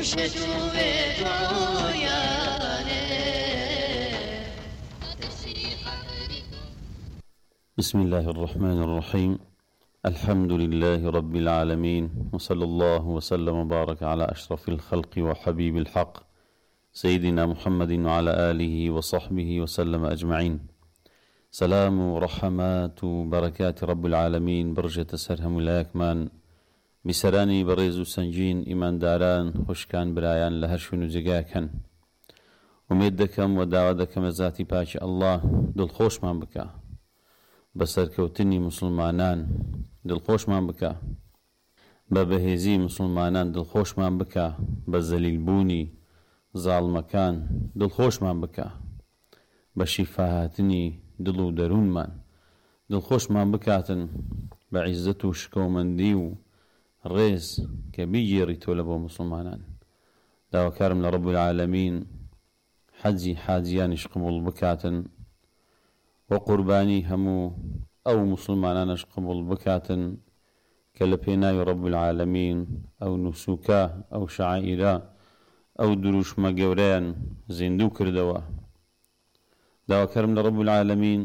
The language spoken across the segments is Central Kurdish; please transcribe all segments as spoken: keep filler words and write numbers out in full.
بسم الله الرحمن الرحيم. الحمد لله رب العالمين، وصلى الله وسلم وبارك على أشرف الخلق وحبيب الحق سيدنا محمد وعلى آله وصحبه وسلم أجمعين. سلام ورحمات وبركات رب العالمين برجة سرهم لاكمان بسراني بريز سنجين إيمان داران خوشكان برايان لهرشون جگاكن وميدكم وداودكم ذاتي باش الله دل خوش من بكا بەسەرکەوتنی مسلمانان دڵخۆشمان بکە، بە بەهێزی مسلمانان دڵخۆشمان بکە، بە زەلیلبوونی زاڵمەکان دڵخۆشمان بکە، بە شیفاهاتنی دڵ و دەروونمان دڵخۆشمان بکاتن، بە عیززەت و شکۆمەندی و ڕێز کە بیگێڕیتۆ لە بۆ مسلمانان. داواکارم لە ڕەب العالەمین حەجی حاجیانیش قبوڵ بکاتن و قوربانی هەموو ئەو مسلمانانش قبوڵ بکاتن کە لە پێناوی ڕەب العالەمین ئەو نوسوکە ئەو شەعائیرە ئەو دروشمە گەورەیان زیندوو کردەوە. داواکارم لە ڕەب العالەمین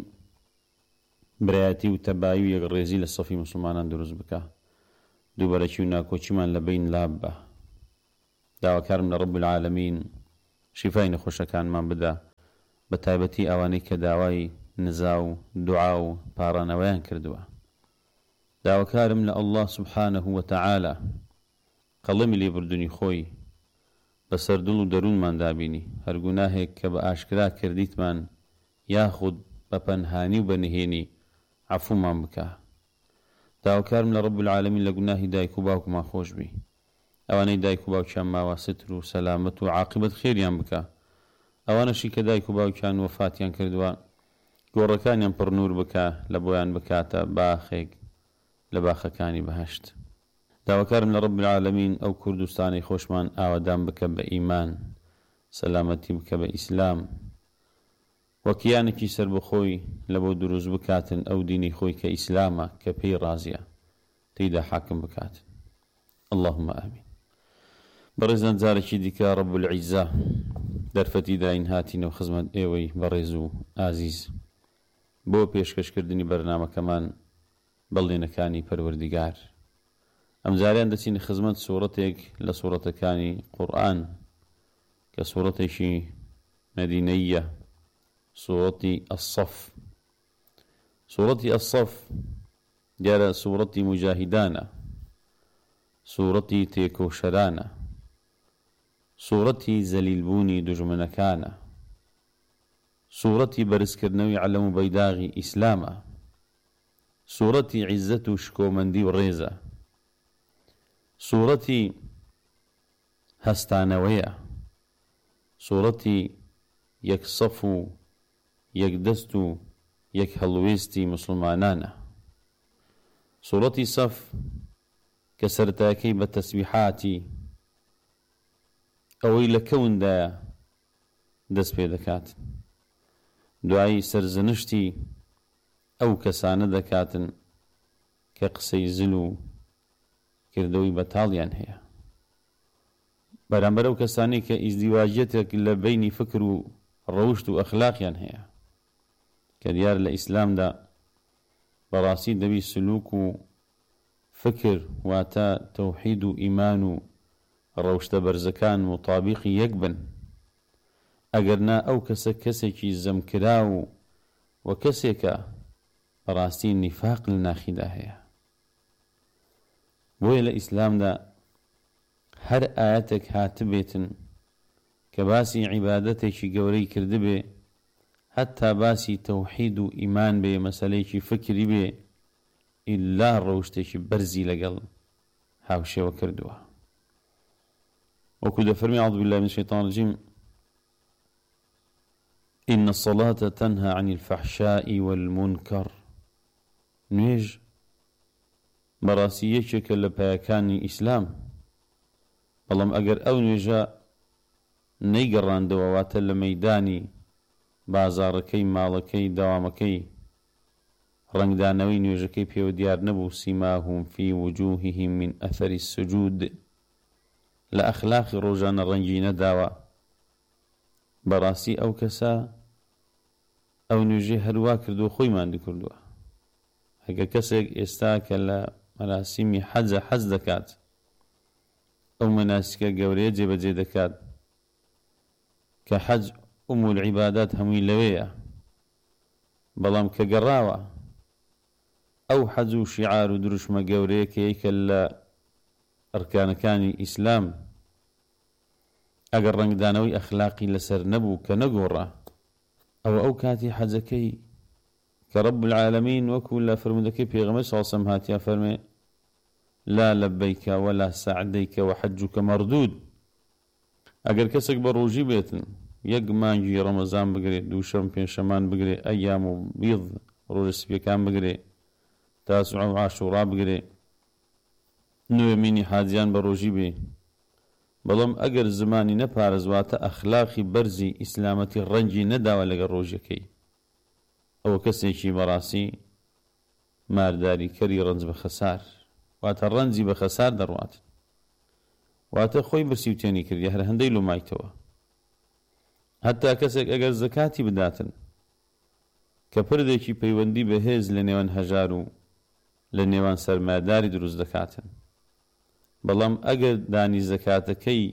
برایەتی و تەبایی و یەکڕێزی لە سەفی مسلمانان دروست بکە، دووبەرەکی و ناکۆچیمان لە بین لاب بە. داواکارم لە ڕەب العالەمین شیفای نەخۆشەکانمان بدە، بە تایبەتی ئەوانەی کە داوای نزا و دوعا و پاڕانەوەیان کردووە. داواکارم لە ئەڵڵا سوبحانەه وتەعالە قەڵەمی لێبوردنی خۆی بەسەر دڵ و دەروونمان دابینی، هەر گوناهێک کە بە ئاشکرا کردیتمان یاخود بە پەنهانی و بە نهێنی عەفومان بکە. داواکارم لە ڕەب العالەمین لە گوناهی دایک و باوکمان خۆش بی، ئەوانەی دایک و باوکیان ماوە ستر و سەلامەت و عاقبەت خێریان بکە، ئەوانەشی کە دایک و باوکیان وەفاتیان کردووە گۆڕەکانیان پڕ نور بکە، لە بۆیان بکاتە باخێک لە باخەکانی بەهەشت. داواکارم لە ڕەب العالەمین ئەو کوردستانی خۆشمان ئاوادان بکە بە ئیمان، سەلامەتی بکە بە ئیسلام، وەکیانێکی سەربەخۆی لە بۆ دروست بکاتن ئەو دینی خۆی کە ئیسلامە، کە پێی ڕازیە، تێیدا حاکم بکاتن. اللهم ئامین. بەڕێزان جارێکی دیکە ڕەب العیزە دەرفەتی داین هاتینەوە خزمەت ئێوەی بەڕێز و ئازیز بۆ پێشکەشکردنی بەرنامەکەمان بەڵێنەکانی پەروەردیگار. ئەم جاریان دەچینە خزمەت سوورەتێک لە سوورەتەکانی قورئان کە سوورەتێکی مەدینەیە، سوورەتی ئەسەف. سوورەتی ئەسەف دیارە سوورەتی موجاهیدانە، سوورەتی تێکۆشەرانە، سوورەتی زەلیلبوونی دوژمنەکانە، سوورەتی بەرزکردنەوەی عەلەم و بەیداغی ئیسلامە، سوورەتی عیززەت و شکۆمەندی و ڕێزە، سوورەتی هەستانەوەیە، سوورەتی یەک سەف و یەک دەست و یەک هەڵوێستی مسلمانانە. سوورەتی سەف کە سەرەتاکەی بە تەسبیحاتی ئەوەی لە کەوندایە دەست پێ دەکات، دوایی سەرزنشتی ئەو کەسانە دەکاتن کە قسەی زل و کردەوەی بەتاڵیان هەیە، بەرامبەر ئەو کەسانی کە ئیزدیواجەتێک لە بینی فکر و ڕەوشت و ئەخلاقیان هەیە، کە دیار لە ئیسلامدا بەڕاستی دەبی سلوک و فکر واتە تەوحید و ئیمان و ڕەوشتە بەرزەکان مطابقی یەک بن، ئەگەرنا ئەو کەسە کەسێکی زەمکرا و و کەسێکە بەڕاستی نیفاق لە ناخیدا هەیە. بۆیە لە ئیسلامدا هەر ئاەتێک هاتبێتن کە باسی عیبادەتێکی گەورەی کردبێ، هەتا باسی تەوحید و ئیمان بێ، مەسەلەیەکی فکری بێ، ئیلا ڕەوشتێکی بەرزی لەگەڵ هاوشێوە کردووە. وەکو دەفەرمی أعوذ بالله من الشيطان الرجيم إن الصلاة تنهى عن الفحشاء والمنكر. نوێژ بەڕاستی یەکێکە لە پایەکانی ئیسلام، بەڵام ئەگەر ئەو نوێژە نەیگەڕاندەوە واتە لە مەیدانی بازاڕەکەی ماڵەکەی داوامەکەی ڕنگدانەوەی نوێژەکەی پێوە دیار نەبوو، سیماهم فی وجوههم من ئەثەری السجود، لە ئەخلاقی ڕۆژانە ڕەنگی نەداوە بەڕاستی ئەو کەسە ئەو نوێژێ هەروە کردو خۆی ماندوو کردووە. ئەگەر کەسێک ئێستا کە لە مەراسیمی حەجە حەج دەکات ئەو مەناسکە گەورەیە جێبەجێ دەکات کە حەج ئوم العیبادات هەمووی لەوەیە، بەڵام کە گەڕاوە ئەو حەج و شیعار و دروشمە گەورەیە کە یەکە لە ئەرکانەکانی ئیسلام ئەگەر ڕەنگدانەوەی ئەخلاقی لەسەر نەبوو کە نەگۆڕا ئەو ئەو کاتی حەجەکەی کە رب العالمین وەکو لە فرمودەکەی پێغەمبەر صلی الله علیه و سلم هاتیە فەرمێ لا لبیک ولا سعدیک وحجک مردود. ئەگەر کەسێک بە ڕۆژی بێتن یەک مانگی ڕەمەزان بگرێ، دووشەم پێنجشەمان بگرێ، ئەیام و بیض ڕۆژە سپیەکان بگرێ، تاسوع و عاشوڕا بگرێ، نوێمینی حاجیان بە ڕۆژی بێ، بەڵام ئەگەر زمانی نەپارێزواتە ئەخلاقی بەرزی ئیسلامەتی ڕەنگی نەداوە لەگەڵ ڕۆژەکەی، ئەوە کەسێکی بەڕاستی مارداری کەری ڕەنج بە خەسار، واتە ڕەنجی بە خەسار دەڕواتن، واتە خۆی برسی و تێنی کردی هەر هەندەی لۆمایتەوە. هەتا کەسێک ئەگەر زەکاتی بداتن کە پردێکی پەیوەندی بەهێز لە نێوان هەژار و لە نێوان سەرمایەداری دروست دەکاتن، بەڵام ئەگەر دانی زەکاتەکەی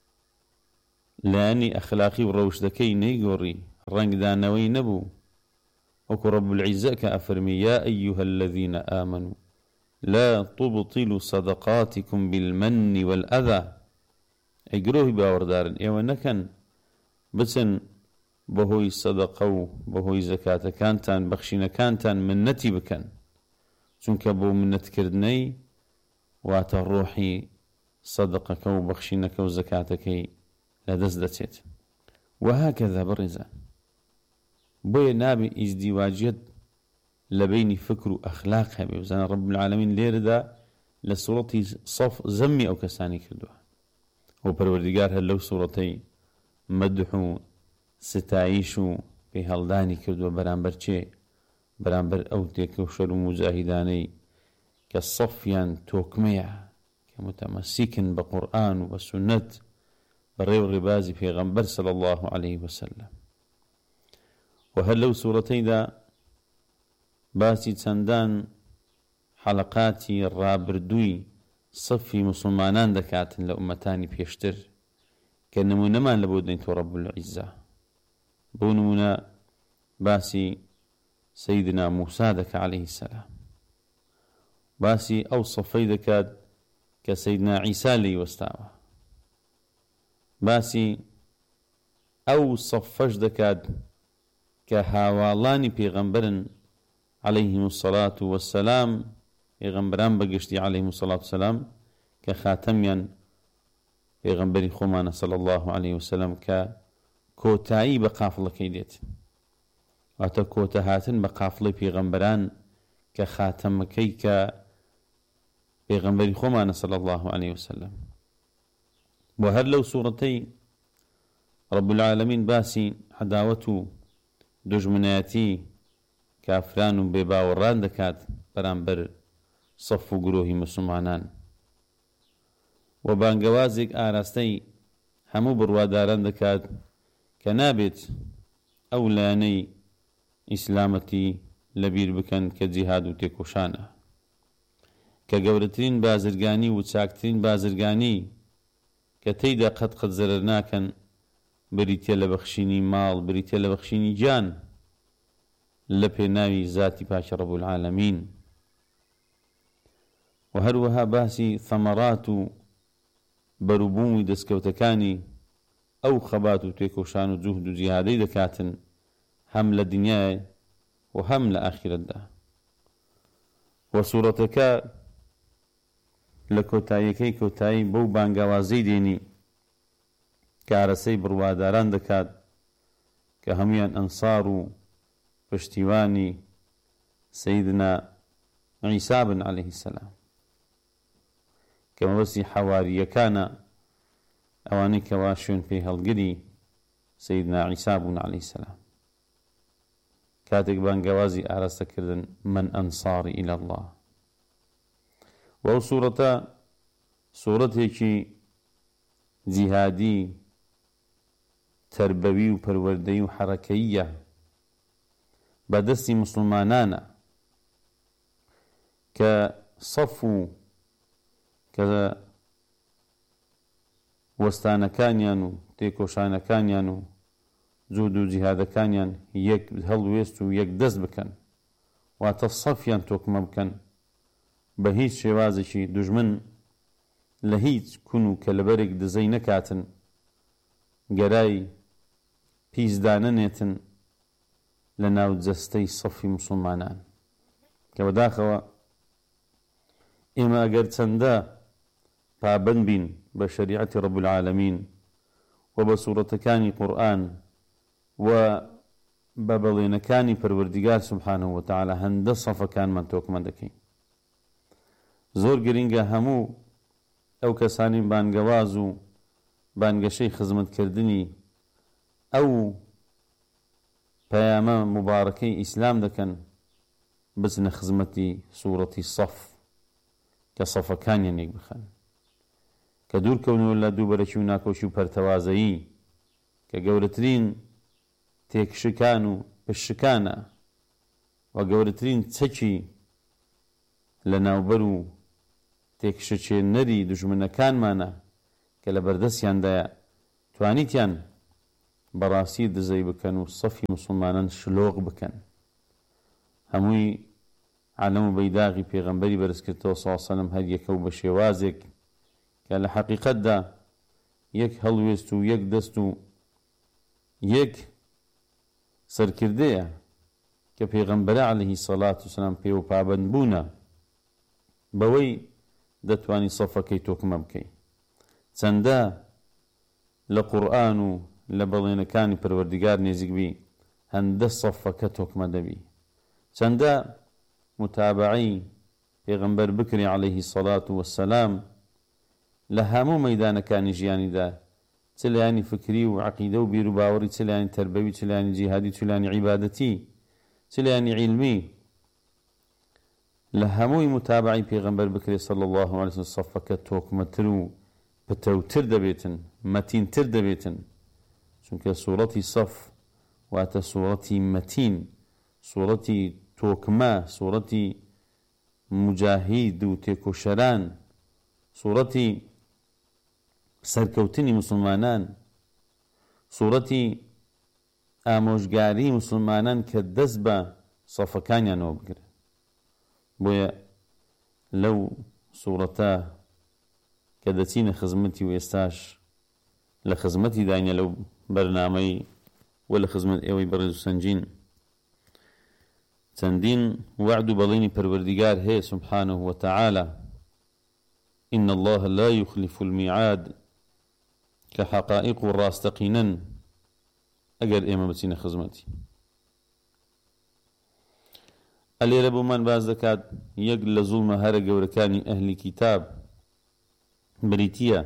لایەنی ئەخلاقی و ڕەوشتەکەی نەیگۆڕی، ڕەنگدانەوەی نەبوو، وەکو رب العیزە کە ئەفەرمی یا ئەیها الذین آمنوا لا تبطلوا صدقاتكم بالمن والأذى. ئەی گرۆهی باوەڕدارن، ئێوە نەکەن بچن بەهۆی سەدەقە و بەهۆی زەکاتەکانتان بەخشینەکانتان منەتی بکەن، چونکە بۆ منەتکردنەی واتە ڕۆحی سەدەقەکە و بەخشینەکە و زەکاتەکەی لەدەست دەچێت. وهكذا بەڕێزان، بۆیە نابێ ئیزدیواجیەت لە بینی فکر و ئەخلاق هەبێ. بزانە رب العالمین لێرەدا لە سوڕەتی سەف زەمی ئەو کەسانی کردووە، و پەروەردیگار هەر لەو سوڕەتەی مەدح و ستایش و پێی هەڵدانی کردووە بەرامبەر چێ؟ بەرامبەر ئەو تێکەوشەر و مجاهیدانەی کە سەفیان تۆکمەیە، کە متەمەسیکن بە قورئان و بە سونەت بەڕێو ڕێبازی پێغەمبەر صلی الله عليه وسلم. و هەر لەو سوورەتەیدا باسی چەندان حەلەقاتی ڕابردووی سەفی موسڵمانان دەکاتن لە ئومەتانی پێشتر کە نمونەمان لە بۆ دەین تۆ رب العیزە. بۆ نمونە باسی سەیدنا موسا دەکە عەلەیهی السەلام، باسی ئەو سەفەی دەکات کە سەیدنا عیسا لێی وەستاوە، باسی ئەو سەفەش دەکات کە هاواڵانی پێغەمبەرن عەلەیهیم الصەلاة وەسسەلام، پێغەمبەران بەگشتی عەلەیهیم الصەلاة وەسسەلام کە خاتەمیان پێغەمبەری خۆمانە صلی الله عليه وسلم، کە کۆتایی بە قافڵەکەی دێت، واتە کۆتە هاتن بە قافڵەی پێغەمبەران کە خاتەمەکەی کە پێغەمبەری خۆمانە صلی الله عليه وسلم. بۆ هەر لەو سوورەتەی رب العالمین باسی عەداوەت و دژمنایەتی کافران و بێباوەڕان دەکات بەرامبەر سەف و گرۆهی موسڵمانان، و بانگەوازێک ئاراستەی هەموو بڕواداران دەکات کە نابێت ئەو لایەنەی ئیسلامەتی لەبیر بکەن کە جیهاد و تێکۆشانە، کە گەورەترین بازرگانی و چاکترین بازرگانی کە تێیدا قەت قەت زەرەر ناکەن بریتە لە بەخشینی ماڵ، بریتە لە بەخشینی جان لە پێناوی ذاتی پاکی رب العالمین. و هەروەها باسی ثەمەرات و بەروبوومی دەستکەوتەکانی ئەو خەبات و تێکۆشان و جوهد و جیهادەی دەکاتن هەم لە دنیای و هەم لە ئاخیرەتدا. و سوورەتەکە لە کۆتاییەکەی کۆتایی بەو بانگاوازەی دێنی کە ئارەسەی بڕواداران دەکات کە هەمویان ئەنسار و پشتیوانی سەیدنا عیسا بن عەلەیهی السەلام، کە مەبەستی حەواریەکانە ئەوانەی کەوا شوێن پێی هەڵگری سەیدنا عیسا بوون عەلەیهی السەلام، کاتێک بانگەوازی ئاراستەکردن من ئەنساری ئیلە الله. و ئەو سوورەتە سوورەتێکی جیهادی تربەوی و پەروەردەیی و حەرەکەییە بەدەستی مسلمانانە کە سەف و کە وەستانەکانیان و تێکۆشانەکانیان و جوود و جیهادەکانیان یەک هەڵوێست و یەک دەست بکەن واتە سەفیان تۆکمە بکەن بە هیچ شێوازێکی دوژمن لە هیچ کون و کەلەبەرێک دزەی نەکاتن گەرای پیسدانە نێتن لە ناو جەستەی سەفی موسڵمانان کە بەداخەوە ئێمە ئەگەر چەندە پابەند بین بە شەریعەتی ڕەب العالەمین و بە سوورەتەکانی قورئان و بە بەڵێنەکانی پەروەردیگار سوبحانەهو وەتەعالە هەندە سەفەکانمان تۆکمە دەکەین. زۆر گرنگە هەموو ئەو کەسانی بانگەواز و بانگەشەی خزمەتکردنی ئەو پەیامە مبارەکەی ئیسلام دەکەن بچنە خزمەتی سوورەتی سەف کە سەفەکانیان یەک بخەن کە دوورکەونەوە لە دووبەرەکی و ناکۆشی و پەرتەوازایی کە گەورەترین تێکشەکان و پشتەکانە و گەورەترین چەکی لە ناوبەر و تێکشەچێنەری دوژمنەکانمانە کە لە بەردەستیاندایە توانیتیان بەڕاستی دزەی بکەن و سەفی موسڵمانان شلۆغ بکەن. هەمووی عالەم و بەیداغی پێغەمبەری بەرزکردەوە سەڵڵەهو عەلەیهی وسەلەم هەر یەکە و بە شێوازێک کە لە حەقیقەتدا یەک هەڵوێست و یەک دەست و یەک سەرکردەیە کە پێغەمبەرە عەلەیهی سەڵات وسەلام پێ و پابەند بوونە بەوەی دەتوانی سەفەکەی تۆکمە بکەی. چەندە لە قورئان و لە بەڵێنەکانی پەروەردیگار نێزیک بی هەندە سەفەکە تۆکمە دەبی. چەندە متابعی پێغەمبەر بکری عەلەیهی سەڵات وەسەلام لە هەموو مەیدانەکانی ژیانیدا چ لایانی فکری و عەقیدە و بیر و باوەڕی، چ لایانی تەربەوی، چ لایانی جیهادی، چ لایانی عیبادەتی، چ لایانی عیلمی، لە هەمووی متابعی پێغەمبەر بکرێ صلی الله علیه وسلم سەفەکە تۆکمەتر و پتەوتر دەبێتن، مەتینتر دەبێتن، چونکە سوورەتی سەف واتە سوورەتی مەتین، سوورەتی تۆکمە، سوورەتی مجاهید و تێکۆشەران، سوورەتی سەرکەوتنی مسلمانان، سوورەتی ئامۆژگاری مسلمانان کە دەست بە سەفەکانیانەوە بگرن. بۆیە لەو سوورەتە کە دەچینە خزمەتی و ئێستاش لە خزمەتی داینە لەو بەرنامەی و لە خزمەت ئێوەی بەڕێز و سەنجین چەندین وعد و بەڵێنی پەروەردیگار هەیە سبحانه وتعالى. إن الله لا يخلف الميعاد کە حەقائق و ڕاستەقینەن ئەگەر ئێمە بچینە خزمەتی. ئەلێرە بۆمان باز دەکات یەک لە زوڵمە هەرە گەورەکانی ئەهلی کیتاب بریتیە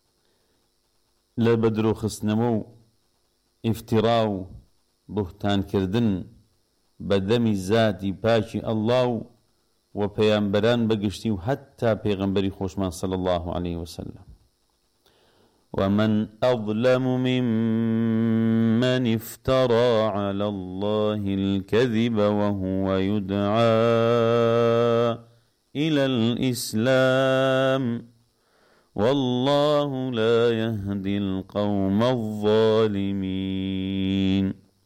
لە بەدرۆخستنەوە و ئیفتیرا و بوهتانکردن بە دەمی زاتی پاکی ئەڵڵا و پەیامبەران بەگشتی و حتا پێغەمبەری خۆشمان صلی الله عليه وسلم. ومن أظلم ممن افترى على الله الكذب وهو يدعى إلى الإسلام والله لا يهدي القوم الظالمين.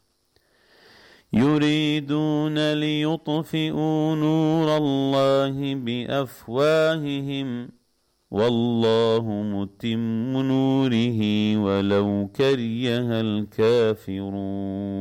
يريدون ليطفئوا نور الله بأفواههم والله متم نوره ولو كره الكافرون.